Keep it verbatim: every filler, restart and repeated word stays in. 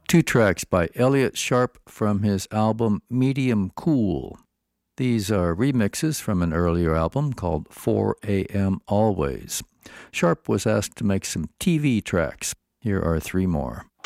two tracks by Elliott Sharp from his album Medium Cool. These are remixes from an earlier album called four a.m. Always. Sharp was asked to make some T V tracks. Here are three more.